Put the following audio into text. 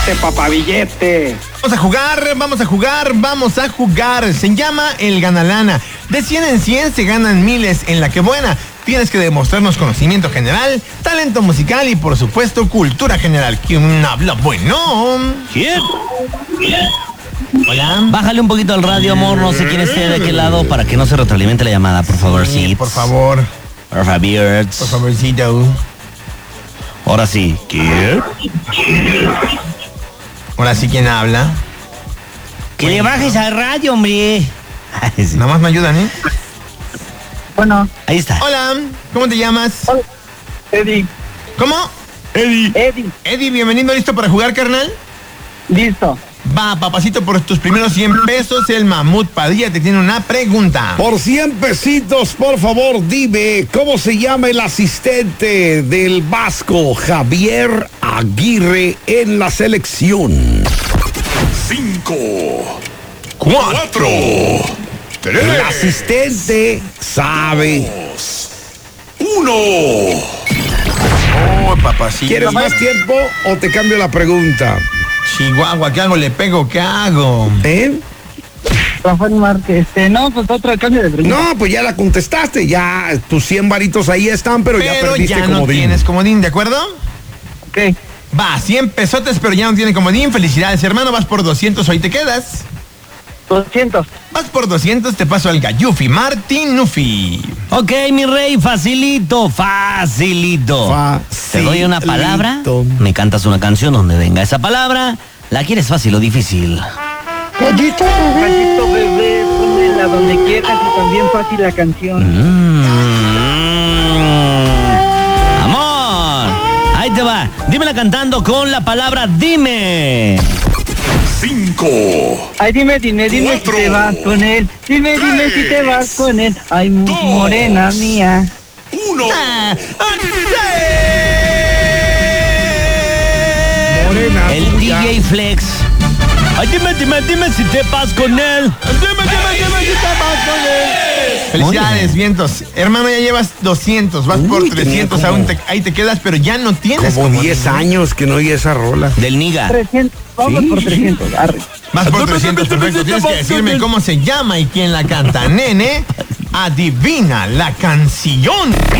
Papabillete. Vamos a jugar. Se llama el Ganalana. De 100 en 100 se ganan miles en La Que Buena. Tienes que demostrarnos conocimiento general, talento musical y, por supuesto, cultura general. ¿Quién habla bueno? ¿Quién? Hola. Bájale un poquito al radio, amor. No sé quién esté de qué lado para que no se retroalimente la llamada, por favor, sí. Por favor. Por favor. Por favorcito. Ahora sí. ¿Quién? Ahora sí, ¿quién habla? Que le bajes al radio, hombre. Sí. Nada más me ayudan, ¿eh? Bueno. Ahí está. Hola, ¿cómo te llamas? Hola. Eddie. ¿Cómo? Eddie, bienvenido, ¿listo para jugar, carnal? Listo. Va, papacito, por tus primeros 100 pesos, el Mamut Padilla te tiene una pregunta. Por 100 pesitos, por favor, dime, ¿cómo se llama el asistente del Vasco Javier Aguirre en la selección? 5, 4, 3, El asistente sabe. 1. Oh, papacito. ¿Quieres más tiempo o te cambio la pregunta? Chihuahua, ¿qué hago? ¿Le pego? ¿Qué hago? Rafael Márquez. No, pues otro cambio de pregunta. No, pues ya la contestaste, ya tus 100 varitos ahí están, pero ya perdiste ya no comodín. tienes comodín, ¿de acuerdo? Ok. Va, 100 pesotes, pero ya no tiene comodín. Felicidades, hermano, vas por 200, hoy te quedas. 200. Vas por 200, te paso al Gallufi Martín Nufi. Ok, mi rey, facilito. Te doy una palabra, me cantas una canción donde venga esa palabra. ¿La quieres fácil o difícil? Gallito bebé, ponela donde quieras y también fácil la canción. Amor, ahí te va. Dímela cantando con la palabra dime. 5. Ay, dime si te vas con él. Dime si te vas con él. Ay, morena mía. 1. Morena, El tuya. DJ Flex. Ay, dime si te vas con él. Dime si te vas con él. Felicidades, vientos. Hermano, ya llevas 200, vas por Uy, 300, tenía aún como- ahí te quedas, pero ya no tienes Como comodín. 10 años que no oí esa rola. Del Niga. 300. Vamos por 300. Arre. Vas por 300, perfecto. Tienes que decirme cómo se llama y quién la canta. Nene, adivina la canción.